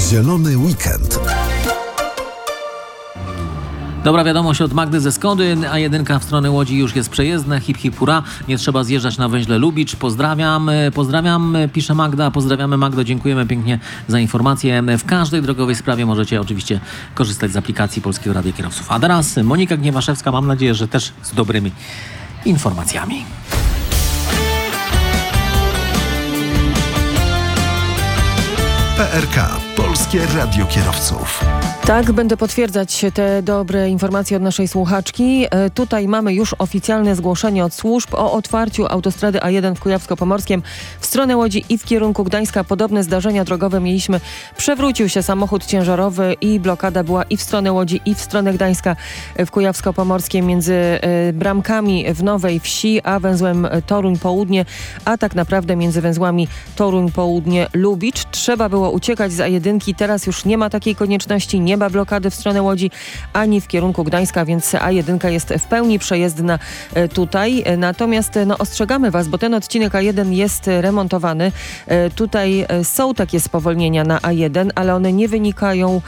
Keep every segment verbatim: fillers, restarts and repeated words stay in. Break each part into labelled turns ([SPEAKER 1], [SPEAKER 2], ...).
[SPEAKER 1] Zielony weekend.
[SPEAKER 2] Dobra wiadomość od Magdy ze Skody. A jeden w stronę Łodzi już jest przejezdne. Hip hip hura. Nie trzeba zjeżdżać na węźle Lubicz. Pozdrawiam, pozdrawiam, pisze Magda. Pozdrawiamy Magdo, dziękujemy pięknie za informację. W każdej drogowej sprawie możecie oczywiście korzystać z aplikacji Polskiego Radia Kierowców. A teraz Monika Gniewaszewska, mam nadzieję, że też z dobrymi informacjami.
[SPEAKER 1] P R K. Polskie Radio Kierowców.
[SPEAKER 3] Tak, będę potwierdzać te dobre informacje od naszej słuchaczki. E, tutaj mamy już oficjalne zgłoszenie od służb o otwarciu autostrady A jeden w Kujawsko-Pomorskiem w stronę Łodzi i w kierunku Gdańska. Podobne zdarzenia drogowe mieliśmy. Przewrócił się samochód ciężarowy i blokada była i w stronę Łodzi, i w stronę Gdańska w Kujawsko-Pomorskiem między e, bramkami w Nowej Wsi a węzłem Toruń Południe, a tak naprawdę między węzłami Toruń Południe Lubicz. Trzeba było uciekać z A jeden. Teraz już nie ma takiej konieczności, nie ma blokady w stronę Łodzi ani w kierunku Gdańska, więc A jeden jest w pełni przejezdna tutaj. Natomiast no, ostrzegamy Was, bo ten odcinek A jeden jest remontowany. Tutaj są takie spowolnienia na A jeden, ale one nie wynikają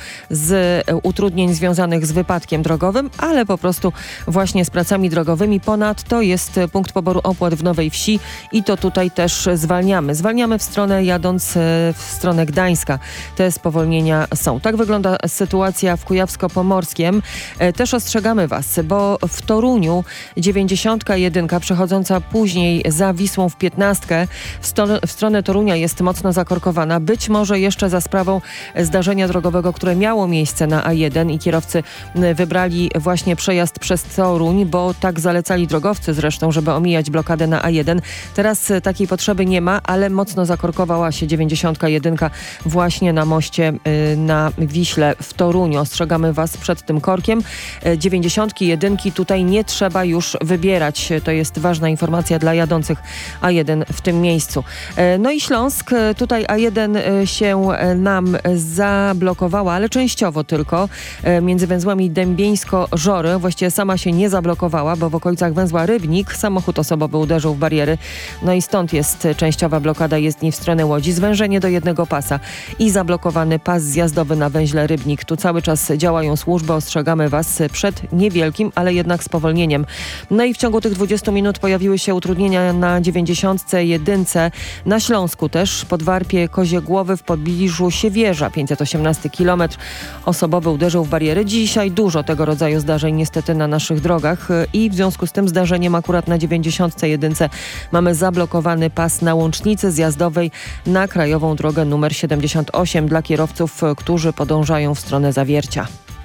[SPEAKER 3] z utrudnień związanych z wypadkiem drogowym, ale po prostu właśnie z pracami drogowymi. Ponadto jest punkt poboru opłat w Nowej Wsi i to tutaj też zwalniamy. Zwalniamy w stronę jadąc w stronę Gdańska. Te spowolnienia są. Tak wygląda sytuacja w Kujawsko-Pomorskiem. E, też ostrzegamy Was, bo w Toruniu dziewięćdziesiątka jeden przechodząca później za Wisłą w piętnastkę w, sto, w stronę Torunia jest mocno zakorkowana. Być może jeszcze za sprawą zdarzenia drogowego, które miało miejsce na A jeden i kierowcy wybrali właśnie przejazd przez Toruń, bo tak zalecali drogowcy zresztą, żeby omijać blokadę na A jeden. Teraz takiej potrzeby nie ma, ale mocno zakorkowała się dziewięćdziesiątka jeden właśnie na moście na Wiśle w Toruniu. Ostrzegamy Was przed tym korkiem. dziewięćdziesiątki jedynki tutaj nie trzeba już wybierać. To jest ważna informacja dla jadących A jeden w tym miejscu. No i Śląsk. Tutaj A jeden się nam zablokowała, ale częściowo tylko. Między węzłami Dębieńsko-Żory. Właściwie sama się nie zablokowała, bo w okolicach węzła Rybnik samochód osobowy uderzył w bariery. No i stąd jest częściowa blokada jezdni w stronę Łodzi. Zwężenie do jednego pasa i zablokowany pas zjazdowy na węźle Rybnik. Tu cały czas działają służby. Ostrzegamy Was przed niewielkim, ale jednak spowolnieniem. No i w ciągu tych dwudziestu minut pojawiły się utrudnienia na dziewięćdziesiątce jedynce. Na Śląsku też Podwarpie Kozie Głowy w pobliżu Siewierza. pięćset osiemnasty kilometr osobowy uderzył w bariery. Dzisiaj dużo tego rodzaju zdarzeń niestety na naszych drogach i w związku z tym zdarzeniem akurat na dziewięćdziesiątce jedynce mamy zablokowany pas na łącznicy zjazdowej na krajową drogę numer siedemdziesiąt osiem dla kierowców, którzy podążają w stronę Zawiercia.